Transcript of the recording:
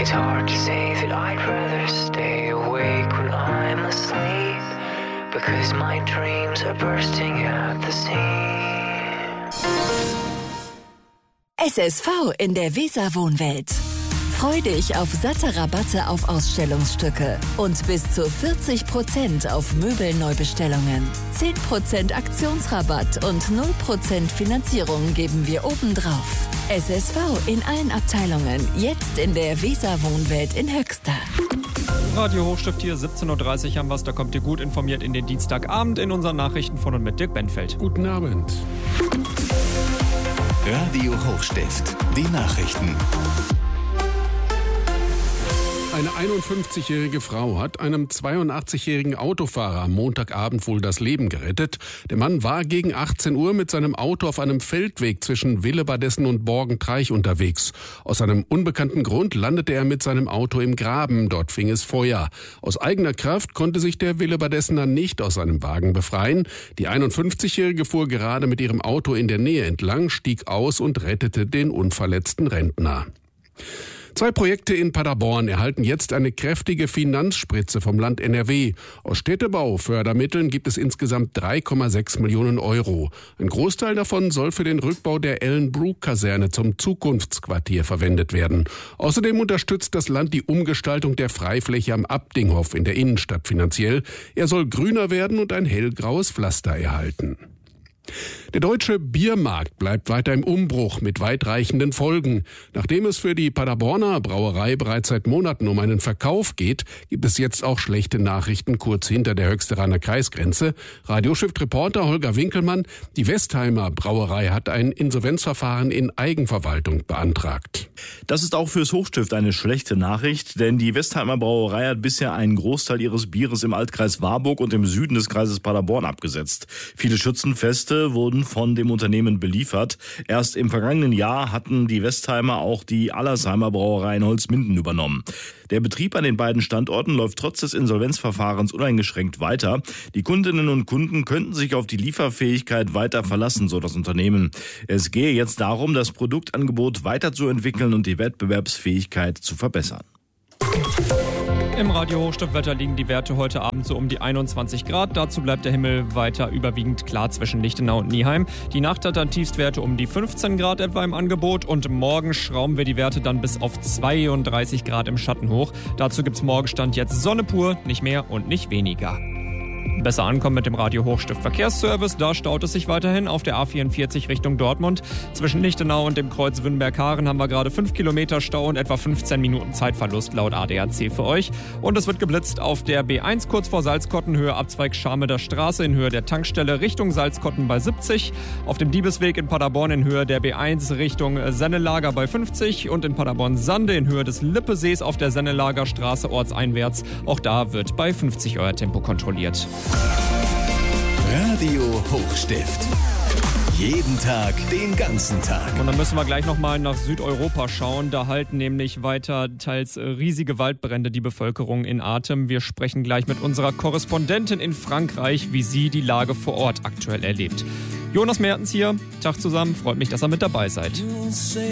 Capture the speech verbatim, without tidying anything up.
It's hard to say that I'd rather stay awake when I'm asleep, because my dreams are bursting at the seams. S S V in der Weser-Wohnwelt. Freu dich auf satte Rabatte auf Ausstellungsstücke und bis zu vierzig Prozent auf Möbelneubestellungen. zehn Prozent Aktionsrabatt und null Prozent Finanzierung geben wir obendrauf. S S V in allen Abteilungen, jetzt in der Weser-Wohnwelt in Höxter. Radio Hochstift hier, siebzehn Uhr dreißig haben wir es. Da kommt ihr gut informiert in den Dienstagabend in unseren Nachrichten von und mit Dirk Benfeld. Guten Abend. Radio Hochstift, die Nachrichten. Eine einundfünfzigjährige Frau hat einem zweiundachtzigjährigen Autofahrer am Montagabend wohl das Leben gerettet. Der Mann war gegen achtzehn Uhr mit seinem Auto auf einem Feldweg zwischen Willebadessen und Borgentreich unterwegs. Aus einem unbekannten Grund landete er mit seinem Auto im Graben. Dort fing es Feuer. Aus eigener Kraft konnte sich der Willebadessener nicht aus seinem Wagen befreien. Die einundfünfzigjährige fuhr gerade mit ihrem Auto in der Nähe entlang, stieg aus und rettete den unverletzten Rentner. Zwei Projekte in Paderborn erhalten jetzt eine kräftige Finanzspritze vom Land N R W. Aus Städtebaufördermitteln gibt es insgesamt drei Komma sechs Millionen Euro. Ein Großteil davon soll für den Rückbau der Ellenbrook-Kaserne zum Zukunftsquartier verwendet werden. Außerdem unterstützt das Land die Umgestaltung der Freifläche am Abdinghof in der Innenstadt finanziell. Er soll grüner werden und ein hellgraues Pflaster erhalten. Der deutsche Biermarkt bleibt weiter im Umbruch mit weitreichenden Folgen. Nachdem es für die Paderborner Brauerei bereits seit Monaten um einen Verkauf geht, gibt es jetzt auch schlechte Nachrichten kurz hinter der Höxteraner Kreisgrenze. Radioschrift-Reporter Holger Winkelmann, die Westheimer Brauerei hat ein Insolvenzverfahren in Eigenverwaltung beantragt. Das ist auch fürs Hochstift eine schlechte Nachricht, denn die Westheimer Brauerei hat bisher einen Großteil ihres Bieres im Altkreis Warburg und im Süden des Kreises Paderborn abgesetzt. Viele Schützenfeste wurden von dem Unternehmen beliefert. Erst im vergangenen Jahr hatten die Westheimer auch die Allersheimer Brauerei in Holzminden übernommen. Der Betrieb an den beiden Standorten läuft trotz des Insolvenzverfahrens uneingeschränkt weiter. Die Kundinnen und Kunden könnten sich auf die Lieferfähigkeit weiter verlassen, so das Unternehmen. Es gehe jetzt darum, das Produktangebot weiterzuentwickeln und die Wettbewerbsfähigkeit zu verbessern. Im Radio Hochstiftwetter liegen die Werte heute Abend so um die einundzwanzig Grad. Dazu bleibt der Himmel weiter überwiegend klar zwischen Lichtenau und Nieheim. Die Nacht hat dann Tiefstwerte um die fünfzehn Grad etwa im Angebot und morgen schrauben wir die Werte dann bis auf zweiunddreißig Grad im Schatten hoch. Dazu gibt's morgen Stand jetzt Sonne pur, nicht mehr und nicht weniger. Besser ankommen mit dem Radio Hochstift Verkehrsservice. Da staut es sich weiterhin auf der A vierundvierzig Richtung Dortmund. Zwischen Lichtenau und dem Kreuz Wünnberg-Haaren haben wir gerade fünf Kilometer Stau und etwa fünfzehn Minuten Zeitverlust laut A D A C für euch. Und es wird geblitzt auf der B eins kurz vor Salzkotten, Höhe Abzweig Scharmeder Straße in Höhe der Tankstelle Richtung Salzkotten bei siebzig. Auf dem Diebesweg in Paderborn in Höhe der B eins Richtung Sennelager bei fünfzig. Und in Paderborn-Sande in Höhe des Lippesees auf der Sennelager Straße ortseinwärts. Auch da wird bei fünfzig euer Tempo kontrolliert. Radio Hochstift. Jeden Tag, den ganzen Tag. Und dann müssen wir gleich nochmal nach Südeuropa schauen. Da halten nämlich weiter teils riesige Waldbrände die Bevölkerung in Atem. Wir sprechen gleich mit unserer Korrespondentin in Frankreich, wie sie die Lage vor Ort aktuell erlebt. Jonas Mertens hier. Tag zusammen. Freut mich, dass ihr mit dabei seid.